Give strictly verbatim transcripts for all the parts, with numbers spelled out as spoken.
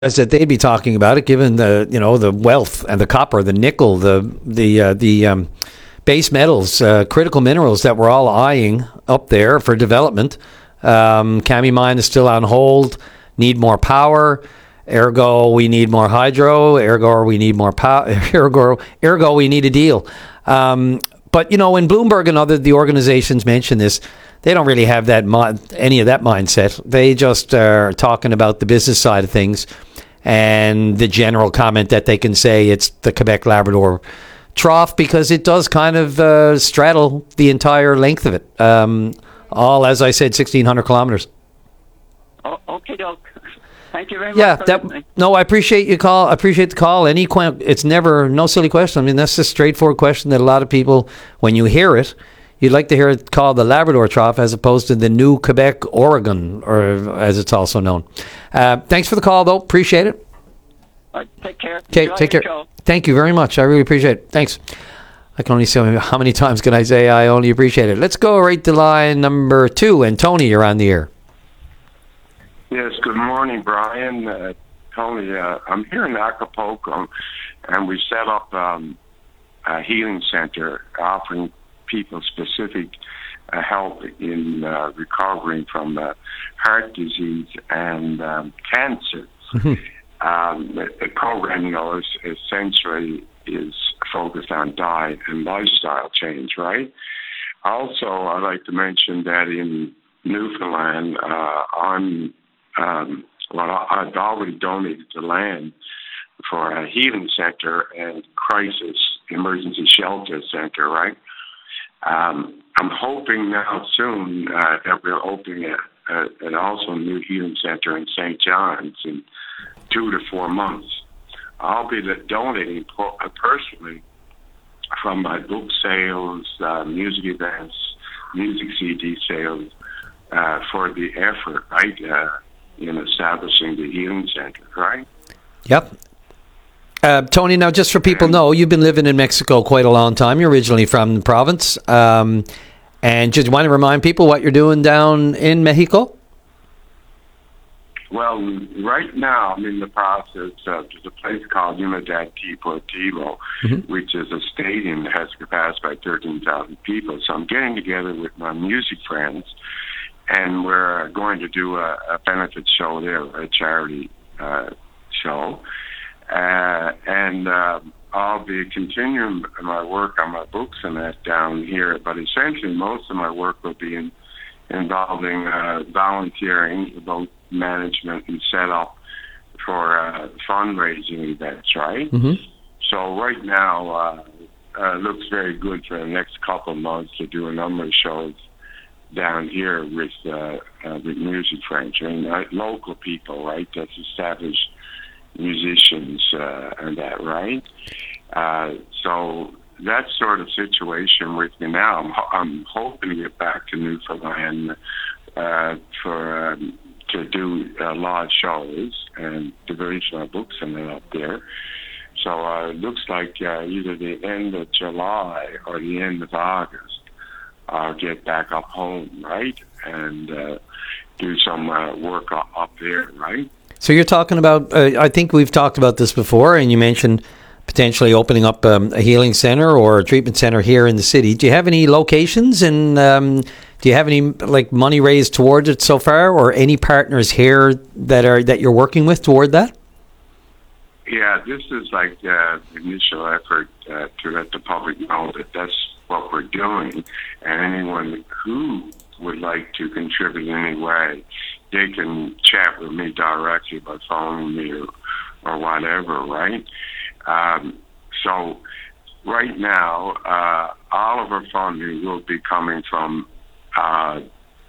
that they'd be talking about it, given the you know the wealth and the copper, the nickel, the the uh, the um, base metals, uh, critical minerals that we're all eyeing up there for development. Um, Kami Mine is still on hold. Need more power. Ergo, we need more hydro. Ergo, we need more power. Ergo, ergo, we need a deal. Um, but you know, when Bloomberg and other the organizations mention this, they don't really have that mi- any of that mindset. They just are talking about the business side of things and the general comment that they can say it's the Quebec-Labrador Trough because it does kind of uh, straddle the entire length of it. Um, all, as I said, sixteen hundred kilometers. Oh, okay, Doc. Thank you very yeah, much. Yeah, that no, I appreciate you call. I appreciate the call. Any, it's never no silly question. I mean, that's a straightforward question that a lot of people, when you hear it, you'd like to hear it called the Labrador Trough as opposed to the New Quebec, Oregon, or as it's also known. Uh, thanks for the call, though. Appreciate it. Right, take care. Okay, take care. Show. Thank you very much. I really appreciate it. Thanks. I can only say how many times can I say I only appreciate it. Let's go right to line number two. And Tony, you're on the air. Yes, good morning, Brian. Uh, Tony, uh, I'm here in Acapulco, and we set up um, a healing center offering people specific uh, help in uh, recovering from uh, heart disease and um, cancer. Mm-hmm. Um, the, the program, you know, is essentially is focused on diet and lifestyle change, right? Also, I'd like to mention that in Newfoundland, uh, I'm um, well, I've already donated the land for a healing center and crisis emergency shelter center, right? Um, I'm hoping now soon uh, that we're opening a, a, an also new healing center in Saint John's in two to four months. I'll be donating personally from my book sales, uh, music events, music C D sales uh, for the effort, right, uh, in establishing the healing center, right? Yep. Uh, Tony, now just for people know, you've been living in Mexico quite a long time. You're originally from the province. Um, and just want to remind people what you're doing down in Mexico? Well, right now I'm in the process of, there's a place called Unidad Deportivo, mm-hmm. which is a stadium that has capacity by thirteen thousand people. So I'm getting together with my music friends, and we're going to do a, a benefit show there, a charity uh, show. Uh, and uh, I'll be continuing my work on my books and that down here, but essentially most of my work will be in, involving uh, volunteering, about management and setup for uh, fundraising events, right? Mm-hmm. So right now, uh, uh, looks very good for the next couple of months to do a number of shows down here with uh, uh, with music friends, I mean, uh, local people, right? That's established musicians uh, and that, right? Uh, so that sort of situation with me now. I'm, I'm hoping to get back to Newfoundland uh, for um, to do uh, large shows and diversify my books and that up there. So uh, it looks like uh, either the end of July or the end of August, I'll get back up home, right, and uh, do some uh, work up, up there, right? So you're talking about, uh, I think we've talked about this before, and you mentioned potentially opening up um, a healing center or a treatment center here in the city. Do you have any locations, and um, do you have any like money raised towards it so far, or any partners here that are that you're working with toward that? Yeah, this is like uh, the initial effort uh, to let the public know that that's what we're doing, and anyone who would like to contribute in any way, they can chat with me directly by phoning me or, or whatever, right? Um, so right now, uh, all of our funding will be coming from uh,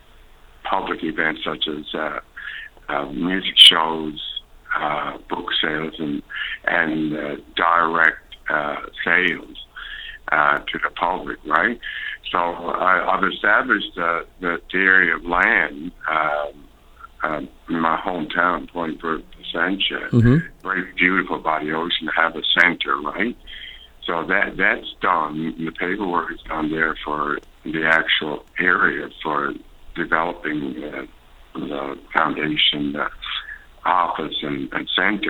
public events such as uh, uh, music shows, uh, book sales, and, and uh, direct uh, sales uh, to the public, right? So I, I've established uh, the, the area of land um, uh, in my hometown, Point Verde, Sanchez, mm-hmm. very beautiful by the ocean, to have a center, right? So that that's done. The paperwork is done there for the actual area for developing uh, the foundation uh, office and, and center.